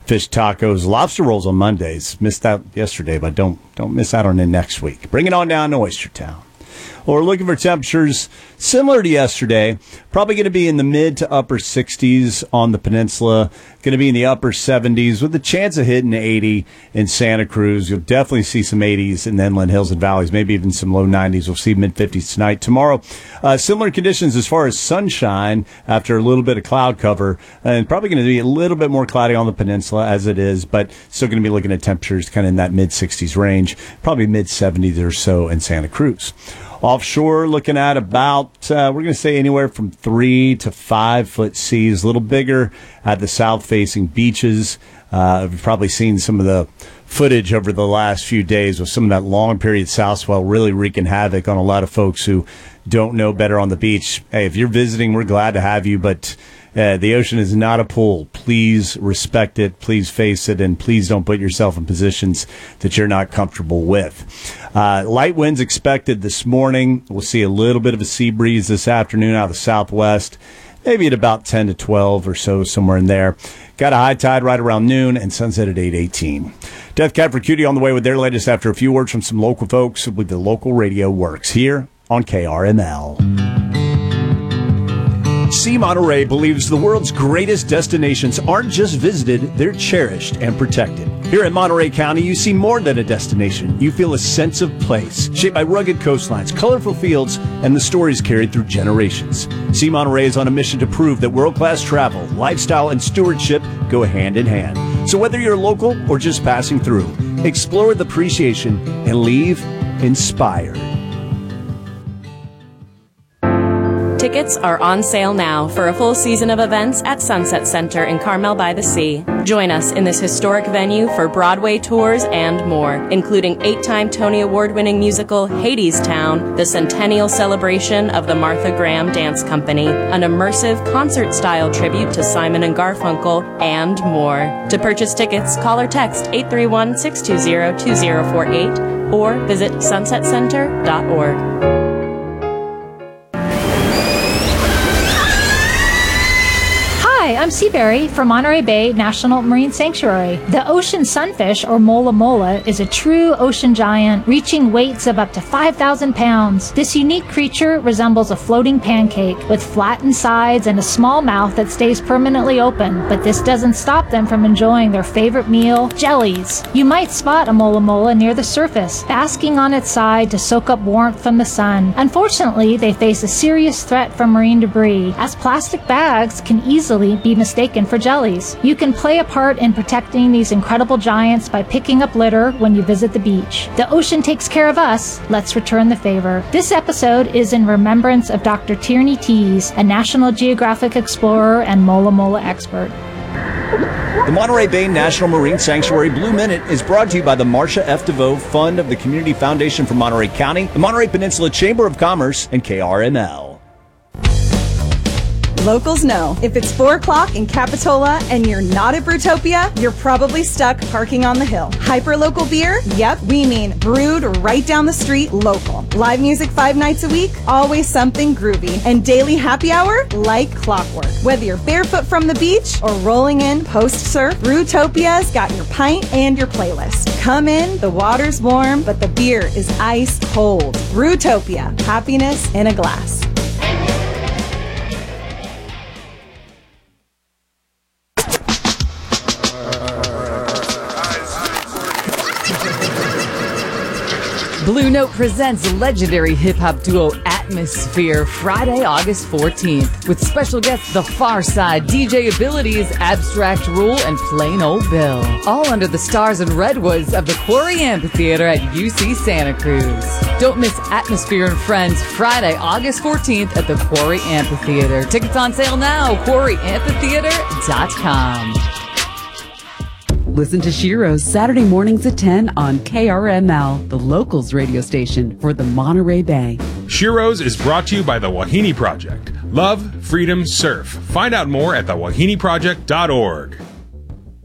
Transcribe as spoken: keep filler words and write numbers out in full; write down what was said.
fish tacos, lobster rolls on Mondays. Missed out yesterday, but don't don't miss out on it next week. Bring it on down to Oyster Town. We're looking for temperatures similar to yesterday. Probably going to be in the mid to upper sixties on the peninsula. Going to be in the upper seventies with a chance of hitting eighty in Santa Cruz. You'll definitely see some eighties in the inland hills and valleys, maybe even some low nineties. We'll see mid-fifties tonight. Tomorrow, uh, similar conditions as far as sunshine after a little bit of cloud cover. And probably going to be a little bit more cloudy on the peninsula as it is, but still going to be looking at temperatures kind of in that mid-sixties range. Probably mid-seventies or so in Santa Cruz. Offshore, looking at about, uh, we're going to say anywhere from three to five foot seas, a little bigger at the south-facing beaches. Uh, we've probably seen some of the footage over the last few days with some of that long period south swell really wreaking havoc on a lot of folks who don't know better on the beach. Hey, if you're visiting, we're glad to have you, but Uh, the ocean is not a pool. Please respect it. Please face it. And please don't put yourself in positions that you're not comfortable with. Uh, light winds expected this morning. We'll see a little bit of a sea breeze this afternoon out of the southwest, maybe at about ten to twelve or so, somewhere in there. Got a high tide right around noon and sunset at eight eighteen. Death Cab for Cutie on the way with their latest after a few words from some local folks with the local radio works here on K R M L. See Monterey believes the world's greatest destinations aren't just visited, they're cherished and protected. Here in Monterey County, you see more than a destination. You feel a sense of place, shaped by rugged coastlines, colorful fields, and the stories carried through generations. See Monterey is on a mission to prove that world-class travel, lifestyle, and stewardship go hand in hand. So whether you're local or just passing through, explore with appreciation and leave inspired. Tickets are on sale now for a full season of events at Sunset Center in Carmel by the Sea. Join us in this historic venue for Broadway tours and more, including eight-time Tony Award-winning musical Hadestown, the centennial celebration of the Martha Graham Dance Company, an immersive concert-style tribute to Simon and Garfunkel, and more. To purchase tickets, call or text eight three one, six two zero, two zero four eight or visit sunset center dot org. Hi, I'm Seaberry from Monterey Bay National Marine Sanctuary. The ocean sunfish, or mola mola, is a true ocean giant, reaching weights of up to five thousand pounds. This unique creature resembles a floating pancake with flattened sides and a small mouth that stays permanently open, but this doesn't stop them from enjoying their favorite meal, jellies. You might spot a mola mola near the surface, basking on its side to soak up warmth from the sun. Unfortunately, they face a serious threat from marine debris, as plastic bags can easily be mistaken for jellies. You can play a part in protecting these incredible giants by picking up litter when you visit the beach. The ocean takes care of us. Let's return the favor. This episode is in remembrance of Doctor Tierney Tees, a National Geographic explorer and mola mola expert. The Monterey Bay National Marine Sanctuary Blue Minute is brought to you by the Marcia F. DeVoe Fund of the Community Foundation for Monterey County, the Monterey Peninsula Chamber of Commerce, and K R M L. Locals know, if it's four o'clock in Capitola and you're not at Brewtopia, you're probably stuck parking on the hill. Hyperlocal beer? Yep, we mean brewed right down the street, local. Live music five nights a week? Always something groovy. And daily happy hour? Like clockwork. Whether you're barefoot from the beach or rolling in post-surf, Brewtopia's got your pint and your playlist. Come in, the water's warm, but the beer is ice cold. Brewtopia, happiness in a glass. Blue Note presents legendary hip-hop duo Atmosphere Friday, August fourteenth with special guests The Far Side, D J Abilities, Abstract Rule, and Plain Old Bill. All under the stars and redwoods of the Quarry Amphitheater at U C Santa Cruz. Don't miss Atmosphere and Friends Friday, August fourteenth at the Quarry Amphitheater. Tickets on sale now, quarry amphitheater dot com. Listen to Shiro's Saturday mornings at ten on K R M L, the locals radio station for the Monterey Bay. Shiro's is brought to you by the Wahine Project. Love, freedom, surf. Find out more at the wahine project dot org.